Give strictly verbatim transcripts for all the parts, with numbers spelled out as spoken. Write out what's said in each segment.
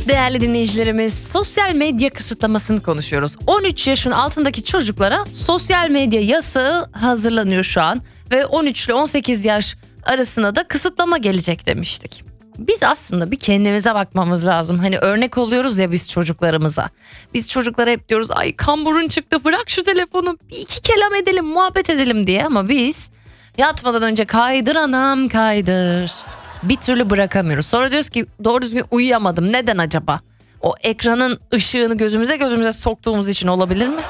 Değerli dinleyicilerimiz, sosyal medya kısıtlamasını konuşuyoruz. on üç yaşın altındaki çocuklara sosyal medya yasağı hazırlanıyor şu an ve on üç ile on sekiz yaş arasına da kısıtlama gelecek demiştik. Biz aslında bir kendimize bakmamız lazım. Hani örnek oluyoruz ya biz çocuklarımıza. Biz çocuklara hep diyoruz ay kamburun çıktı, bırak şu telefonu, bir iki kelam edelim, muhabbet edelim diye, ama biz yatmadan önce kaydır anam kaydır. Bir türlü bırakamıyoruz. Sonra diyoruz ki doğru düzgün uyuyamadım. Neden acaba? O ekranın ışığını gözümüze gözümüze soktuğumuz için olabilir mi?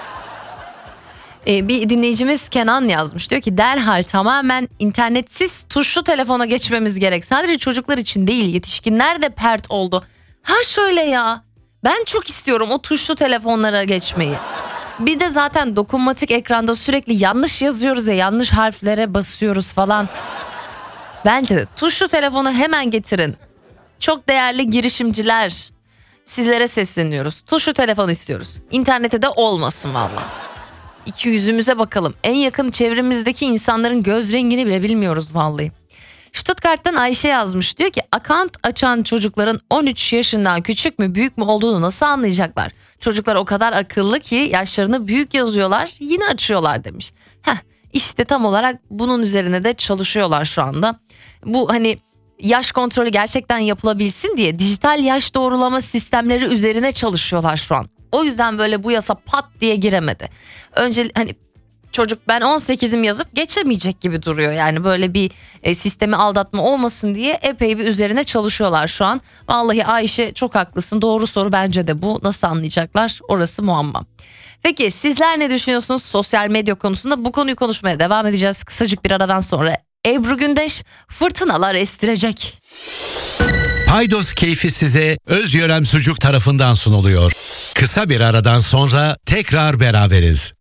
Ee, bir dinleyicimiz Kenan yazmış. Diyor ki derhal tamamen internetsiz tuşlu telefona geçmemiz gerek. Sadece çocuklar için değil, yetişkinler de pert oldu. Ha şöyle ya. Ben çok istiyorum o tuşlu telefonlara geçmeyi. Bir de zaten dokunmatik ekranda sürekli yanlış yazıyoruz ya, yanlış harflere basıyoruz falan. Bence de tuşlu telefonu hemen getirin. Çok değerli girişimciler, sizlere sesleniyoruz. Tuşlu telefon istiyoruz. İnternette de olmasın valla. İki yüzümüze bakalım. En yakın çevremizdeki insanların göz rengini bile bilmiyoruz vallahi. Stuttgart'tan Ayşe yazmış. Diyor ki account açan çocukların on üç yaşından küçük mü büyük mü olduğunu nasıl anlayacaklar? Çocuklar o kadar akıllı ki yaşlarını büyük yazıyorlar, yine açıyorlar demiş. Heh, işte tam olarak bunun üzerine de çalışıyorlar şu anda. Bu hani yaş kontrolü gerçekten yapılabilsin diye dijital yaş doğrulama sistemleri üzerine çalışıyorlar şu an. O yüzden böyle bu yasa pat diye giremedi. Önce hani çocuk ben on sekizim yazıp geçemeyecek gibi duruyor. Yani böyle bir e, sistemi aldatma olmasın diye epey bir üzerine çalışıyorlar şu an. Vallahi Ayşe çok haklısın, doğru soru bence de bu. Nasıl anlayacaklar, orası muamma. Peki sizler ne düşünüyorsunuz sosyal medya konusunda? Bu konuyu konuşmaya devam edeceğiz kısacık bir aradan sonra. Ebru Gündeş fırtınalar estirecek. Paydos keyfi size Özyörem Sucuk tarafından sunuluyor. Kısa bir aradan sonra tekrar beraberiz.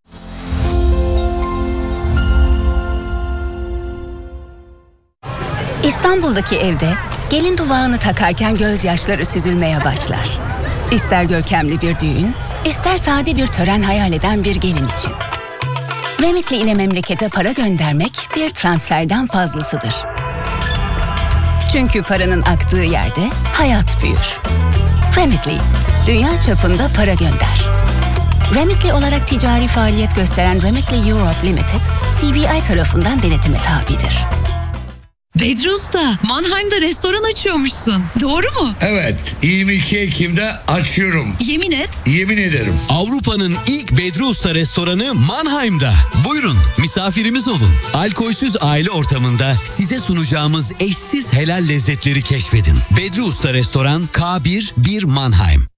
İstanbul'daki evde gelin duvağını takarken gözyaşları süzülmeye başlar. İster görkemli bir düğün, ister sade bir tören hayal eden bir gelin için. Remitly ile memlekete para göndermek bir transferden fazlasıdır. Çünkü paranın aktığı yerde hayat büyür. Remitly, dünya çapında para gönder. Remitly olarak ticari faaliyet gösteren Remitly Europe Limited, C B I tarafından denetime tabidir. Bedri Usta, Mannheim'da restoran açıyormuşsun. Doğru mu? Evet, yirmi iki Ekim'de açıyorum. Yemin et. Yemin ederim. Avrupa'nın ilk Bedri Usta restoranı Mannheim'da. Buyurun, misafirimiz olun. Alkolsüz aile ortamında size sunacağımız eşsiz helal lezzetleri keşfedin. Bedri Usta Restoran K bir bir Mannheim.